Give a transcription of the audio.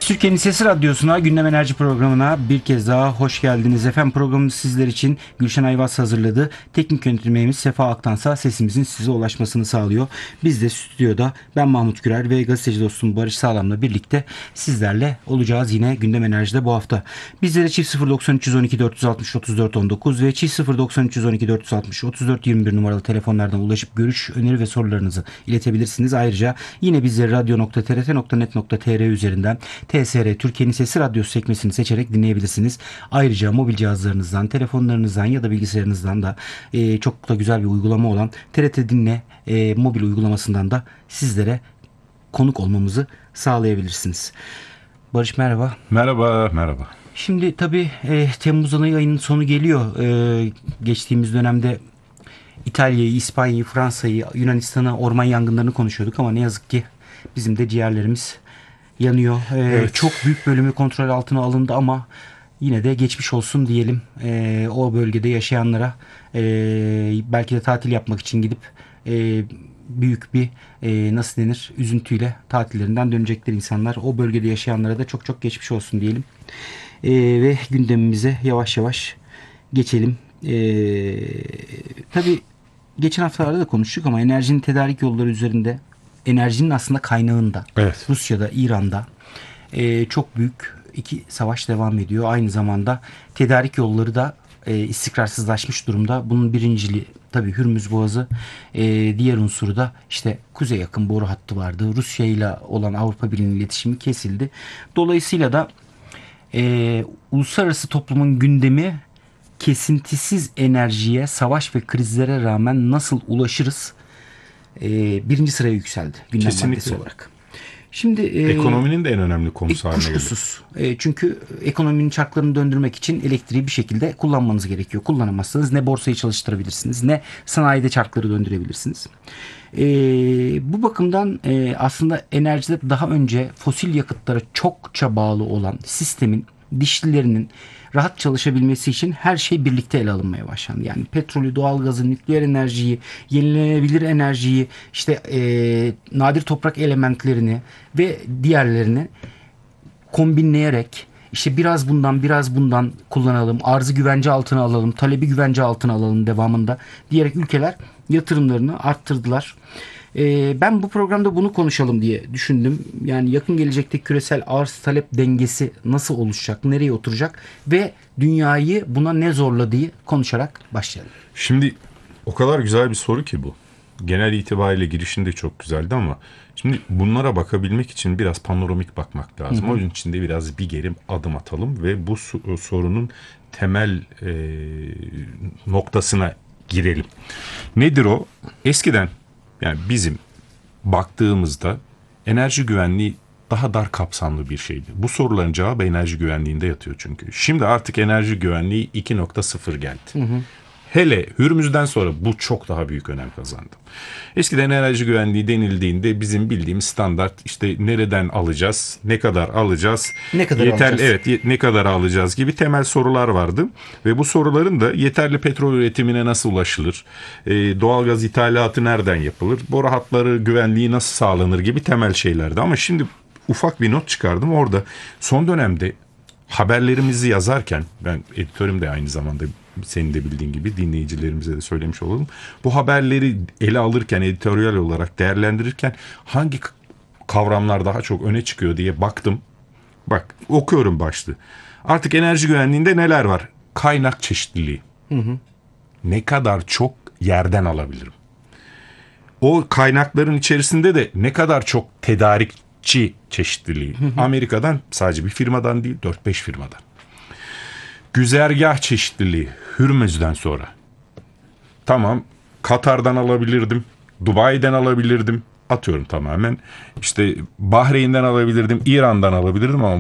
Türkiye'nin Sesi Radyosu'na, Gündem Enerji programına bir kez daha hoş geldiniz. Efendim programımız sizler için Gülşen Ayvaz hazırladı. Teknik yönetmenimiz Sefa Aktansa sesimizin size ulaşmasını sağlıyor. Biz de stüdyoda ben Mahmut Gürer ve gazeteci dostum Barış Sağlam'la birlikte sizlerle olacağız yine Gündem Enerji'de bu hafta. Bizlere çift 090 312 460 34 19 ve çift 090 312 460 34 21 numaralı telefonlardan ulaşıp görüş, öneri ve sorularınızı iletebilirsiniz. Ayrıca yine bizleri radyo.trt.net.tr üzerinden TSR Türkiye'nin Sesi Radyosu sekmesini seçerek dinleyebilirsiniz. Ayrıca mobil cihazlarınızdan, telefonlarınızdan ya da bilgisayarınızdan da çok da güzel bir uygulama olan TRT Dinle mobil uygulamasından da sizlere konuk olmamızı sağlayabilirsiniz. Barış merhaba. Merhaba. Şimdi tabii Temmuz ayının sonu geliyor. Geçtiğimiz dönemde İtalya'yı, İspanya'yı, Fransa'yı, Yunanistan'ı, orman yangınlarını konuşuyorduk ama ne yazık ki bizim de ciğerlerimiz yanıyor. Evet. Çok büyük bölümü kontrol altına alındı ama yine de geçmiş olsun diyelim. O bölgede yaşayanlara belki de tatil yapmak için gidip büyük bir nasıl denir üzüntüyle tatillerinden dönecekler insanlar. O bölgede yaşayanlara da çok çok geçmiş olsun diyelim. Ve gündemimize yavaş yavaş geçelim. Tabii geçen haftalarda da konuştuk ama enerjinin tedarik yolları üzerinde, enerjinin aslında kaynağında, Evet. Rusya'da, İran'da çok büyük iki savaş devam ediyor. Aynı zamanda tedarik yolları da istikrarsızlaşmış durumda. Bunun birinciliği tabii Hürmüz Boğazı, diğer unsuru da işte kuzey yakın boru hattı vardı. Rusya ile olan Avrupa Birliği'nin iletişimi kesildi. Dolayısıyla da uluslararası toplumun gündemi kesintisiz enerjiye, savaş ve krizlere rağmen nasıl ulaşırız? Birinci sıraya yükseldi gündem maddesi olarak. Şimdi Ekonominin de en önemli konusu haline geldi. kuşkusuz. Çünkü ekonominin çarklarını döndürmek için elektriği bir şekilde kullanmanız gerekiyor. Kullanamazsanız ne borsayı çalıştırabilirsiniz ne sanayide çarkları döndürebilirsiniz. Bu bakımdan aslında enerjide daha önce fosil yakıtlara çokça bağlı olan sistemin dişlilerinin rahat çalışabilmesi için her şey birlikte ele alınmaya başlandı. Yani petrolü, doğalgazı, nükleer enerjiyi, yenilenebilir enerjiyi, işte nadir toprak elementlerini ve diğerlerini kombinleyerek işte biraz bundan kullanalım, arzı güvence altına alalım, talebi güvence altına alalım devamında diyerek ülkeler yatırımlarını arttırdılar. Ben bu programda bunu konuşalım diye düşündüm. Yani yakın gelecekte küresel arz talep dengesi nasıl oluşacak, nereye oturacak ve dünyayı buna ne zorladığı konuşarak başlayalım. Şimdi o kadar güzel bir soru ki bu. Genel itibariyle girişin de çok güzeldi ama şimdi bunlara bakabilmek için biraz panoramik bakmak lazım. Onun için de biraz bir geri adım atalım ve bu sorunun temel noktasına girelim. Nedir o? Eskiden yani bizim baktığımızda enerji güvenliği daha dar kapsamlı bir şeydi. Bu soruların cevabı enerji güvenliğinde yatıyor çünkü. Şimdi artık enerji güvenliği 2.0 geldi. Hele Hürmüz'den sonra bu çok daha büyük önem kazandı. Eskiden enerji güvenliği denildiğinde bizim bildiğimiz standart işte nereden alacağız, ne kadar alacağız, Ne kadar alacağız? Evet, ne kadar alacağız gibi temel sorular vardı. Ve bu soruların da yeterli petrol üretimine nasıl ulaşılır, doğalgaz ithalatı nereden yapılır, boru hatları güvenliği nasıl sağlanır gibi temel şeylerdi. Ama şimdi ufak bir not çıkardım orada. Son dönemde haberlerimizi yazarken, ben editörüm de aynı zamanda senin de bildiğin gibi, dinleyicilerimize de söylemiş olalım. Bu haberleri ele alırken, editoryal olarak değerlendirirken hangi kavramlar daha çok öne çıkıyor diye baktım. Bak, okuyorum başlığı. Artık enerji güvenliğinde neler var? Kaynak çeşitliliği. Ne kadar çok yerden alabilirim? O kaynakların içerisinde de ne kadar çok tedarikçi çeşitliliği. Amerika'dan sadece bir firmadan değil, 4-5 firmadan. Güzergah çeşitliliği Hürmüz'den sonra. Tamam, Katar'dan alabilirdim, Dubai'den alabilirdim. Atıyorum tamamen. İşte Bahreyn'den alabilirdim, İran'dan alabilirdim ama